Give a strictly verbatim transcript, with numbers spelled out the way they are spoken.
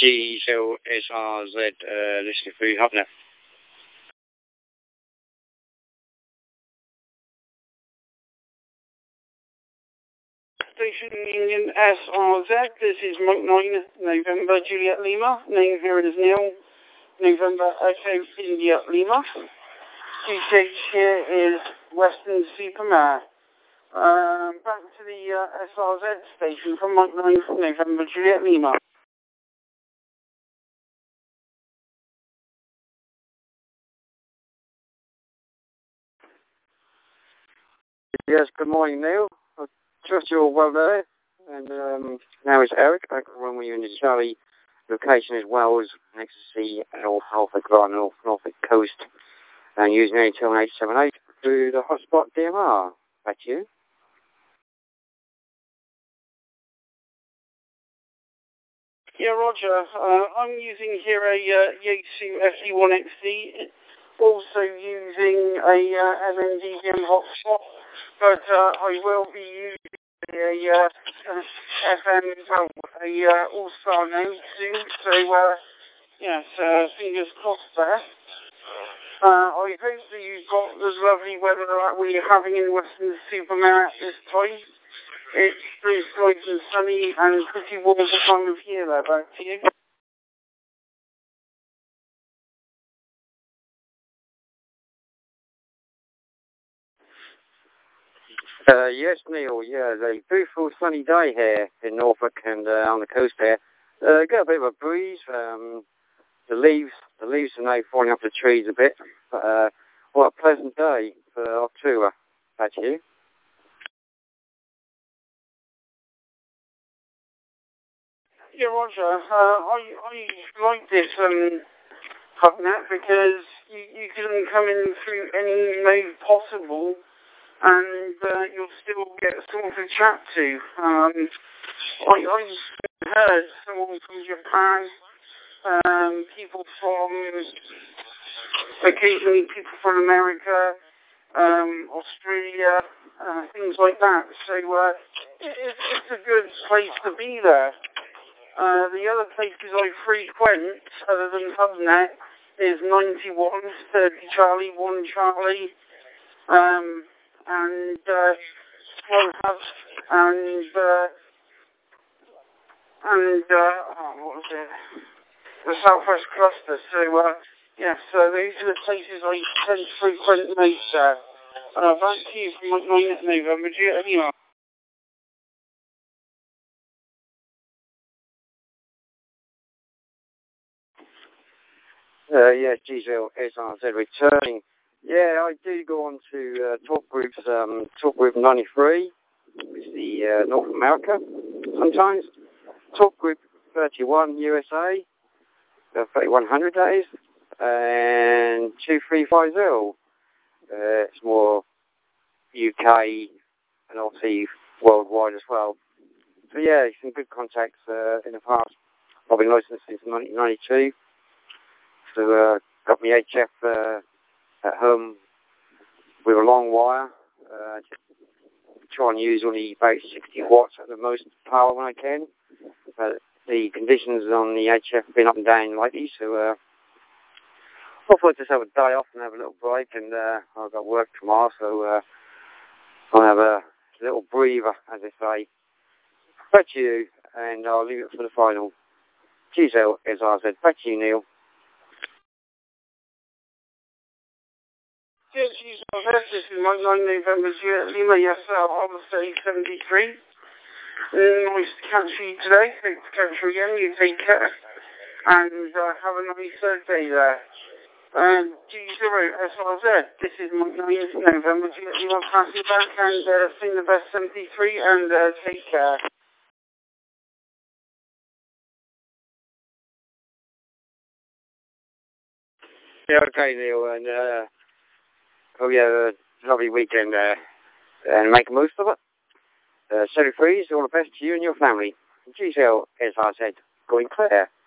G zero S R Z, uh, listening for you, Hubner. Station Union S R Z, this is Mike nine, November Juliet Lima, name here is Neil, November Echo India Lima. G T H here is Western Supermare. Um, back to the uh, S R Z station from Mike nine, November Juliet Lima. Yes, good morning, Neil. I trust you're well there. And um, now it's Eric. I can run with you in the Charlie location as well as next to see North Norfolk, North Norfolk Coast, and using eight two eight seven eight through the hotspot D M R. Back to you. Yeah, Roger. Uh, I'm using here a uh, Yaesu F D one X D, also using a uh, M N D V M hotspot, but uh, I will be using a uh, F M, well, a uh, All-Star node soon, so uh, yes, uh, fingers crossed there. Uh, I hope that you've got as lovely weather that we're having in Western Supermare at this time. It's blue skies and sunny and pretty warm the time of year there, back to you. Uh, yes, Neil, yeah, it's a beautiful sunny day here in Norfolk and uh, on the coast there. Uh, got a bit of a breeze, um, the leaves, the leaves are now falling off the trees a bit, but uh, what a pleasant day for October, back to you. Yeah, Roger, uh, I, I like this um, HubNet because you, you can come in through any mode possible and uh, you'll still get someone to chat to. Um, I, I've heard someone from Japan, um, people from, occasionally people from America, um, Australia, uh, things like that. So uh, it, it's a good place to be there. Uh, the other places I frequent, other than HubNet, is ninety-one, thirty Charlie, one Charlie, um, and uh, one Hub, and uh, and uh, oh, what was it? The Southwest Cluster. So uh, yeah, so these are the places I tend to frequent most. Uh, uh, back to you from like nine November. Do you anyway? Uh, yes, G zero S R Z returning. Yeah, I do go on to uh, Talk Group's um, Talk Group ninety-three, which is the uh, North America sometimes. Talk Group thirty-one U S A, uh, thirty-one hundred days, and two three five zero. Uh, it's more U K and obviously worldwide as well. So yeah, some good contacts uh, in the past. I've been licensed since nineteen ninety-two. So uh, got my H F uh, at home with a long wire. Uh, try and use only about sixty watts at the most power when I can. But the conditions on the H F have been up and down lately, so uh, I thought I'd just have a day off and have a little break, and uh, I've got work tomorrow, so uh, I'll have a little breather, as they say. Back to you, and I'll leave it for the final. G zero S R Z. Back to you, Neil. Yes, G zero S R Z. This is my nine November Juliet Lima. Yes, I'll say seventy-three. Nice to catch you today. Hope to catch you again. You take care. And uh, have a nice Thursday there. And G zero S R Z. This is my nine November Juliet Lima. Pass you back and uh, sing the best seventy-three and uh, take care. Yeah, okay, Neil. And uh, hope you have a lovely weekend uh, and make the most of it. Uh, seventy-three is all the best to you and your family. G zero S R Z, going clear.